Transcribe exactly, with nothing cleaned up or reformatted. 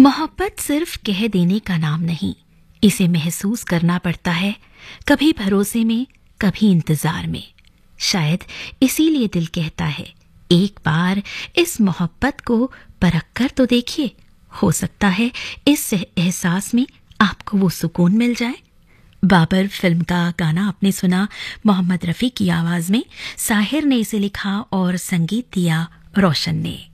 मोहब्बत सिर्फ कह देने का नाम नहीं, इसे महसूस करना पड़ता है, कभी भरोसे में, कभी इंतजार में। शायद इसीलिए दिल कहता है, एक बार इस मोहब्बत को परख कर तो देखिए, हो सकता है इस एहसास में आपको वो सुकून मिल जाए। बाबर फिल्म का गाना आपने सुना मोहम्मद रफ़ी की आवाज में। साहिर ने इसे लिखा और संगीत दिया रोशन ने।